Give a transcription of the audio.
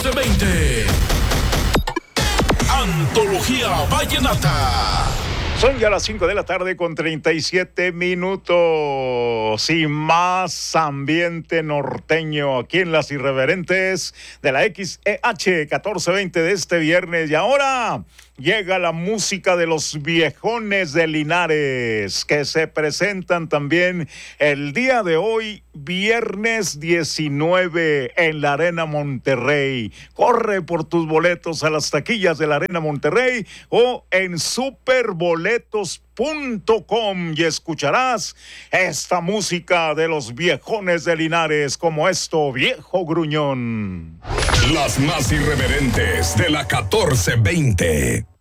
1420. Antología Vallenata. Son ya las 5 de la tarde con 37 minutos y más ambiente norteño aquí en Las Irreverentes de la XEH 1420 de este viernes. Y ahora llega la música de los viejones de Linares, que se presentan también el día de hoy, viernes 19, en la Arena Monterrey. Corre por tus boletos a las taquillas de la Arena Monterrey o en superboletos.com y escucharás esta música de los viejones de Linares, como esto, Viejo Gruñón. Las más irreverentes de la 1420.